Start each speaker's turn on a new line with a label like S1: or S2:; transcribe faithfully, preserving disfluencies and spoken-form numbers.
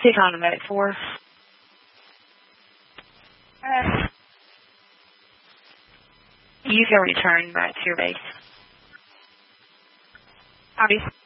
S1: Take on a medic four.
S2: Uh,
S1: You can return back to your base.
S2: Copy.